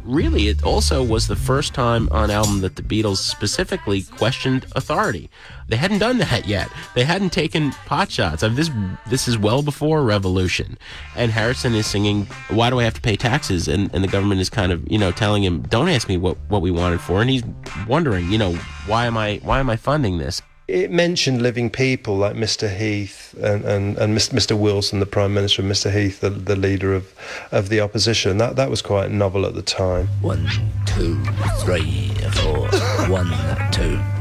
really, it also was the first time on album that the Beatles specifically questioned authority. They hadn't done that yet. They hadn't taken pot shots. This is well before Revolution. And Harrison is singing, "Why do I have to pay taxes?" And the government is kind of, telling him, "Don't ask me what we wanted for." And he's wondering, why am I funding this? It mentioned living people like Mr. Heath and Mr. Wilson, the Prime Minister, and Mr. Heath, the leader of the opposition. That was quite novel at the time. 1, 2, 3, 4. 1, 2.